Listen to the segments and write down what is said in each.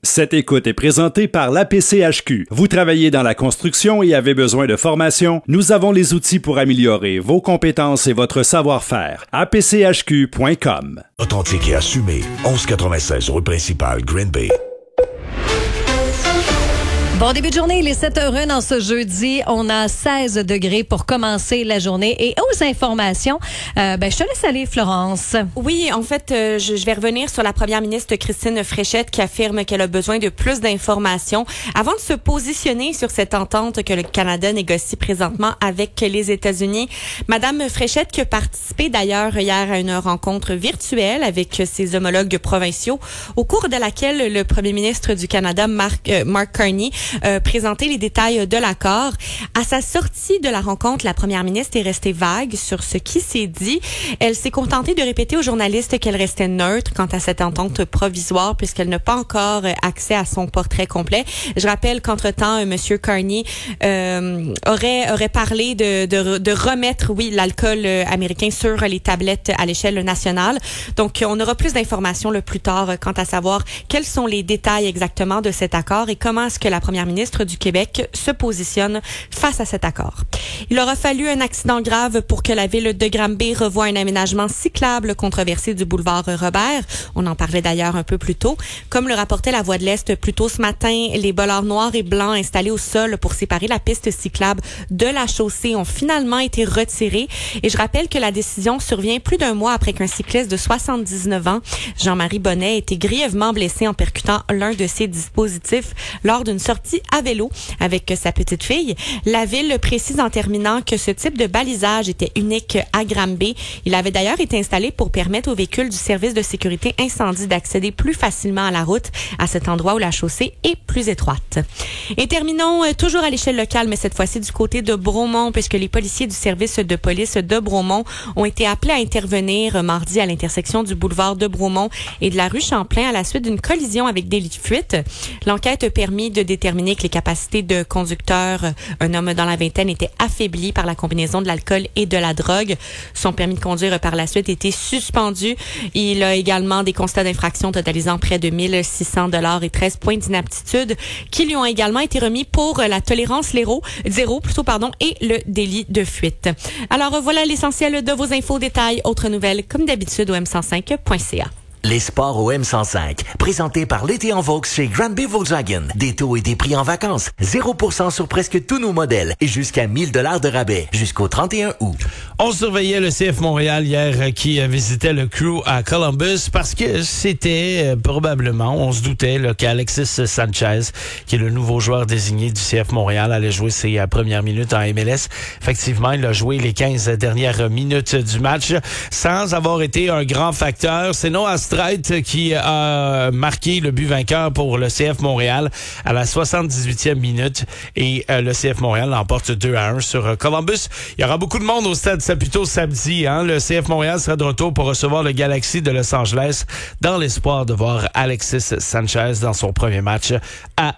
Cette écoute est présentée par l'APCHQ. Vous travaillez dans la construction et avez besoin de formation? Nous avons les outils pour améliorer vos compétences et votre savoir-faire. apchq.com. Authentique et assumé. 1196 rue principale, Green Bay. Bon début de journée, il est 7h01 dans ce jeudi. On a 16 degrés pour commencer la journée. Et aux informations, je te laisse aller, Florence. Oui, en fait, je vais revenir sur la première ministre Christine Fréchette qui affirme qu'elle a besoin de plus d'informations avant de se positionner sur cette entente que le Canada négocie présentement avec les États-Unis. Madame Fréchette qui a participé d'ailleurs hier à une rencontre virtuelle avec ses homologues provinciaux au cours de laquelle le premier ministre du Canada, Mark Carney, présenter les détails de l'accord. À sa sortie de la rencontre, la première ministre est restée vague sur ce qui s'est dit. Elle s'est contentée de répéter aux journalistes qu'elle restait neutre quant à cette entente provisoire puisqu'elle n'a pas encore accès à son portrait complet. Je rappelle qu'entre-temps, Monsieur Carney aurait parlé de remettre, l'alcool américain sur les tablettes à l'échelle nationale. Donc, on aura plus d'informations plus tard quant à savoir quels sont les détails exactement de cet accord et comment est-ce que la première ministre du Québec se positionne face à cet accord. Il aura fallu un accident grave pour que la ville de Granby revoie un aménagement cyclable controversé du boulevard Robert. On en parlait d'ailleurs un peu plus tôt. Comme le rapportait la Voix de l'Est plus tôt ce matin, les bollards noirs et blancs installés au sol pour séparer la piste cyclable de la chaussée ont finalement été retirés. Et je rappelle que la décision survient plus d'un mois après qu'un cycliste de 79 ans, Jean-Marie Bonnet, ait été grièvement blessé en percutant l'un de ses dispositifs lors d'une sortie à vélo avec sa petite fille. La ville précise en terminant que ce type de balisage était unique à Granby. Il avait d'ailleurs été installé pour permettre aux véhicules du service de sécurité incendie d'accéder plus facilement à la route à cet endroit où la chaussée est plus étroite. Et terminons toujours à l'échelle locale, mais cette fois-ci du côté de Bromont, puisque les policiers du service de police de Bromont ont été appelés à intervenir mardi à l'intersection du boulevard de Bromont et de la rue Champlain à la suite d'une collision avec délit de fuite. L'enquête a permis de déterminer que les capacités de conducteur, un homme dans la vingtaine, était affaibli par la combinaison de l'alcool et de la drogue. Son permis de conduire par la suite était suspendu. Il a également des constats d'infraction totalisant près de 1 600 $ et 13 points d'inaptitude qui lui ont également été remis pour la tolérance zéro et le délit de fuite. Alors voilà l'essentiel de vos infos détails. Autres nouvelles comme d'habitude au m105.ca. Les sports au M105, présentés par l'été en Vaux chez Granby Volkswagen. Des taux et des prix en vacances. 0% sur presque tous nos modèles et jusqu'à 1 000 $ de rabais jusqu'au 31 août. On surveillait le CF Montréal hier qui visitait le Crew à Columbus parce que c'était probablement, on se doutait qu'Alexis Sanchez, qui est le nouveau joueur désigné du CF Montréal, allait jouer ses premières minutes en MLS. Effectivement, il a joué les 15 dernières minutes du match sans avoir été un grand facteur. C'est Noah Streit qui a marqué le but vainqueur pour le CF Montréal à la 78e minute et le CF Montréal l'emporte 2-1 sur Columbus. Il y aura beaucoup de monde au stade Saputo samedi. Le CF Montréal sera de retour pour recevoir le Galaxy de Los Angeles dans l'espoir de voir Alexis Sanchez dans son premier match à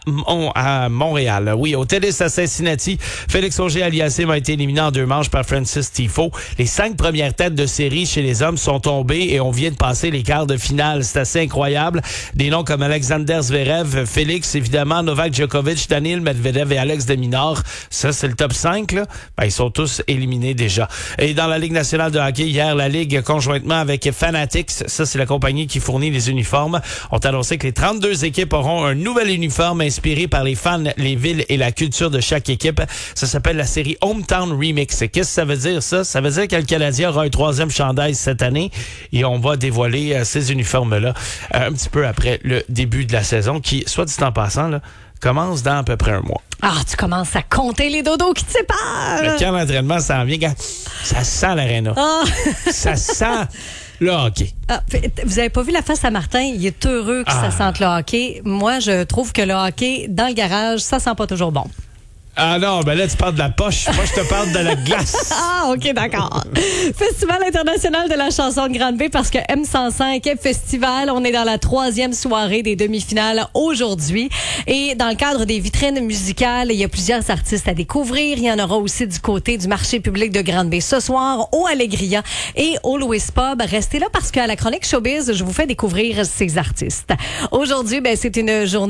Montréal. Oui, au tennis à Cincinnati, Félix Auger-Aliassime a été éliminé en 2 manches par Francis Tiafoe. Les 5 premières têtes de série chez les hommes sont tombées et on vient de passer les quarts de finale. C'est assez incroyable. Des noms comme Alexander Zverev, Félix, évidemment, Novak Djokovic, Daniil Medvedev et Alex de Minaur. Ça, c'est le top 5, là. Ils sont tous éliminés déjà. Et dans la Ligue nationale de hockey, hier, la Ligue, conjointement avec Fanatics, ça, c'est la compagnie qui fournit les uniformes, ont annoncé que les 32 équipes auront un nouvel uniforme inspiré par les fans, les villes et la culture de chaque équipe. Ça s'appelle la série Hometown Remix. Qu'est-ce que ça veut dire, ça? Ça veut dire que le Canadien aura un 3e chandail cette année et on va dévoiler ces uniformes-là un petit peu après le début de la saison qui, soit dit en passant, là, commence dans à peu près un mois. Ah, tu commences à compter les dodos qui te séparent! Le camp d'entraînement s'en vient. Ça sent l'aréna. Ah. Ça sent le hockey. Ah, vous avez pas vu la face à Martin? Il est heureux que ça sente le hockey. Moi, je trouve que le hockey, dans le garage, ça sent pas toujours bon. Ah non, ben là, tu parles de la poche. Moi, je te parle de la glace. Ah, OK, d'accord. Festival international de la chanson de Grande Bay parce que M105 Festival, on est dans la 3e soirée des demi-finales aujourd'hui. Et dans le cadre des vitrines musicales, il y a plusieurs artistes à découvrir. Il y en aura aussi du côté du marché public de Grande Bay ce soir, au Allegria et au Louis Pub. Restez là parce qu'à la chronique Showbiz, je vous fais découvrir ces artistes. Aujourd'hui, c'est une journée